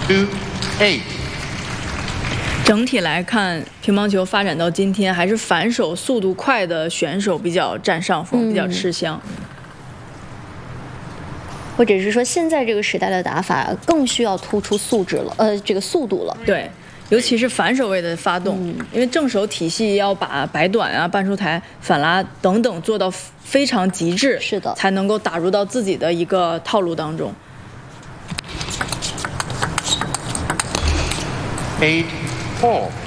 2-8。 整体来看，乒乓球发展到今天，还是反手速度快的选手比较占上风，比较吃香。 或者是说，现在这个时代的打法更需要突出素质了，这个速度了。 对，尤其是反手位的发动，因为正手体系要把摆短啊、半出台、反拉等等做到非常极致， 是的， 才能够打入到自己的一个套路当中。 8-4。